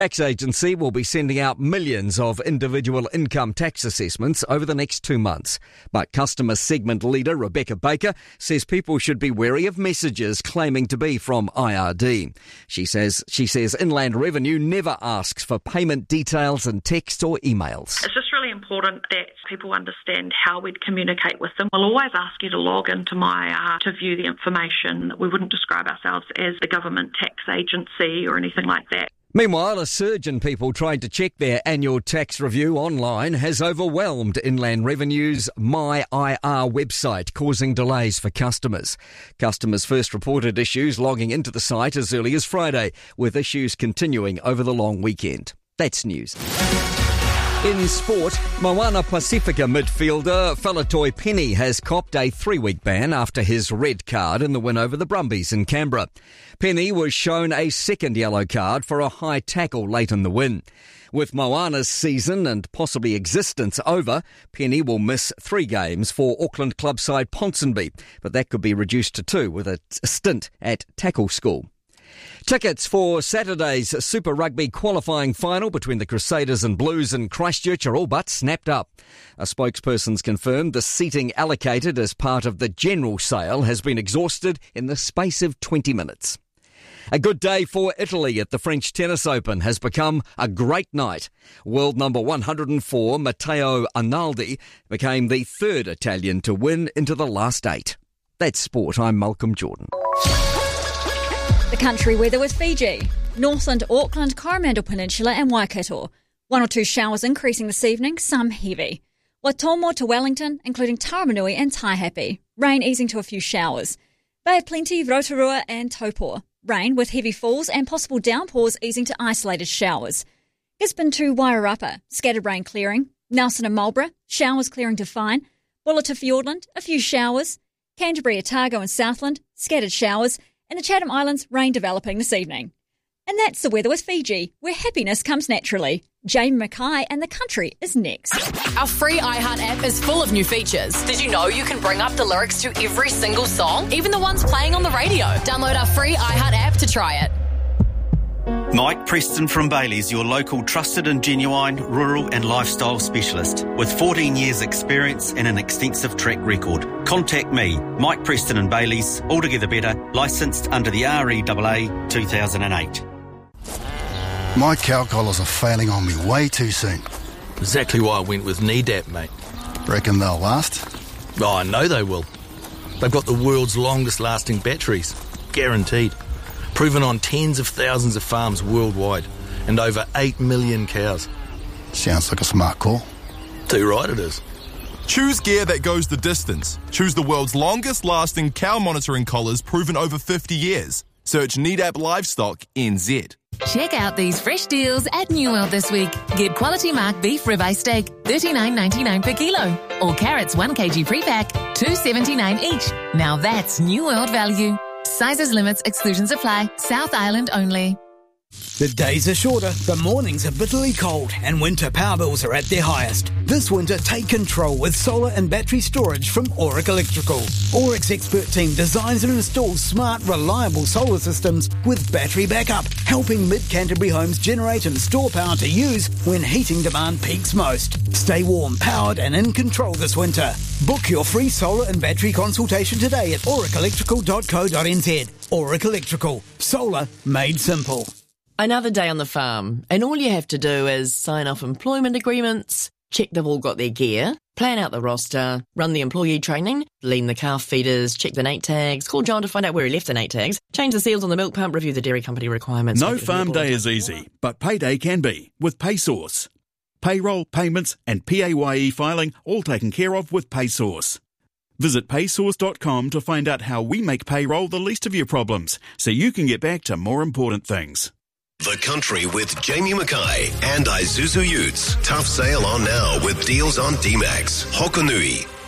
Tax agency will be sending out millions of individual income tax assessments over the next 2 months. But customer segment leader Rebecca Baker says people should be wary of messages claiming to be from IRD. She says Inland Revenue never asks for payment details in text or emails. It's just really important that people understand how we'd communicate with them. We'll always ask you to log into MyIR to view the information. We wouldn't describe ourselves as the government tax agency or anything like that. Meanwhile, a surge in people trying to check their annual tax review online has overwhelmed Inland Revenue's MyIR website, causing delays for customers. Customers first reported issues logging into the site as early as Friday, with issues continuing over the long weekend. That's news. In sport, Moana Pacifica midfielder Faletoi Penny has copped a 3-week ban after his red card in the win over the Brumbies in Canberra. Penny was shown a second yellow card for a high tackle late in the win. With Moana's season and possibly existence over, Penny will miss 3 games for Auckland club side Ponsonby, but that could be reduced to 2 with a stint at tackle school. Tickets for Saturday's Super Rugby qualifying final between the Crusaders and Blues in Christchurch are all but snapped up. A spokesperson's confirmed the seating allocated as part of the general sale has been exhausted in the space of 20 minutes. A good day for Italy at the French Tennis Open has become a great night. World number 104, Matteo Arnaldi, became the 3rd Italian to win into the last 8. That's sport. I'm Malcolm Jordan. The country weather with Fiji. Northland, Auckland, Coromandel Peninsula and Waikato. 1 or 2 showers increasing this evening, some heavy. Waitommo to Wellington, including Taramanui and Taihape. Rain easing to a few showers. Bay of Plenty, Rotorua and Taupo. Rain with heavy falls and possible downpours easing to isolated showers. Gisborne to Wairarapa, scattered rain clearing. Nelson and Marlborough, showers clearing to fine. Bulla to Fiordland, a few showers. Canterbury, Otago and Southland, scattered showers. In the Chatham Islands, rain developing this evening. And that's the weather with Fiji, where happiness comes naturally. Jamie Mackay and the country is next. Our free iHeart app is full of new features. Did you know you can bring up the lyrics to every single song, even the ones playing on the radio? Download our free iHeart app to try it. Mike Preston from Bailey's, your local trusted and genuine rural and lifestyle specialist with 14 years experience and an extensive track record. Contact me, Mike Preston and Bailey's, altogether better, licensed under the REAA 2008. My cow collars are failing on me way too soon. Exactly why I went with Nedap, mate. Reckon they'll last? Oh, I know they will. They've got the world's longest lasting batteries. Guaranteed. Proven on tens of thousands of farms worldwide and over 8 million cows. Sounds like a smart call. Too right it is. Choose gear that goes the distance. Choose the world's longest lasting cow monitoring collars proven over 50 years. Search Nedap Livestock NZ. Check out these fresh deals at New World this week. Get quality mark beef ribeye steak, $39.99 per kilo. Or carrots 1 kg pre-pack, $2.79 each. Now that's New World value. Sizes, limits, exclusions apply. South Island only. The days are shorter, the mornings are bitterly cold, and winter power bills are at their highest. This winter, take control with solar and battery storage from Auric Electrical. Auric's expert team designs and installs smart, reliable solar systems with battery backup, helping mid-Canterbury homes generate and store power to use when heating demand peaks most. Stay warm, powered and in control this winter. Book your free solar and battery consultation today at auricelectrical.co.nz. Auric Electrical. Solar made simple. Another day on the farm, and all you have to do is sign off employment agreements, check they've all got their gear, plan out the roster, run the employee training, lean the calf feeders, check the NATE tags, call John to find out where he left the NATE tags, change the seals on the milk pump, review the dairy company requirements. No farm day is easy, but payday can be with PaySource. Payroll, payments and PAYE filing all taken care of with PaySource. Visit paysource.com to find out how we make payroll the least of your problems so you can get back to more important things. The Country with Jamie Mackay and Isuzu Utes. Tough sale on now with deals on D-Max, Hokonui,